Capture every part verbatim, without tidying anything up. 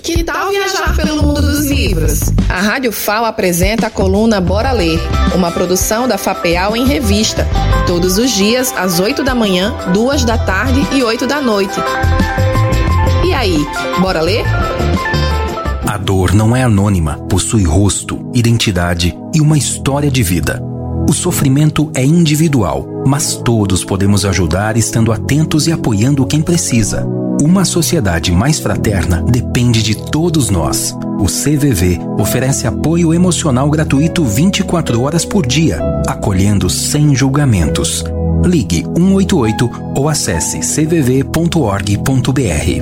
Que tal viajar pelo mundo dos livros? A Rádio F A O apresenta a coluna Bora Ler, uma produção da FAPEAL em revista, todos os dias às oito da manhã, duas da tarde e oito da noite. E aí, bora ler? A dor não é anônima, possui rosto, identidade e uma história de vida. O sofrimento é individual, mas todos podemos ajudar estando atentos e apoiando quem precisa. Uma sociedade mais fraterna depende de todos nós. O C V V oferece apoio emocional gratuito vinte e quatro horas por dia, acolhendo sem julgamentos. Ligue um oito oito ou acesse c v v ponto org ponto b r.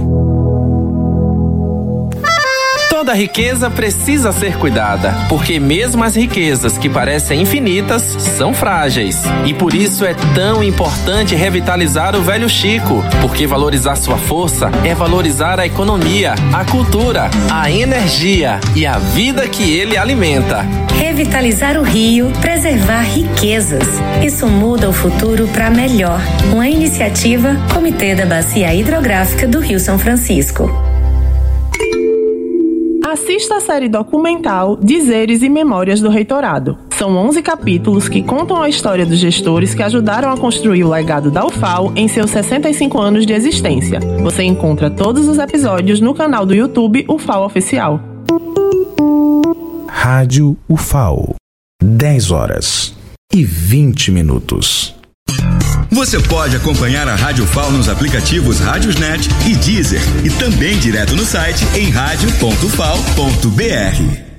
Toda riqueza precisa ser cuidada, porque mesmo as riquezas que parecem infinitas são frágeis. E por isso é tão importante revitalizar o velho Chico, porque valorizar sua força é valorizar a economia, a cultura, a energia e a vida que ele alimenta. Revitalizar o rio, preservar riquezas. Isso muda o futuro para melhor. Uma iniciativa Comitê da Bacia Hidrográfica do Rio São Francisco. Assista a série documental Dizeres e Memórias do Reitorado. São onze capítulos que contam a história dos gestores que ajudaram a construir o legado da U F A O em seus sessenta e cinco anos de existência. Você encontra todos os episódios no canal do YouTube U F A O Oficial. Rádio U F A O. dez horas e vinte minutos. Você pode acompanhar a Rádio F A O nos aplicativos Rádiosnet e Deezer e também direto no site em rádio ponto f a o ponto b r.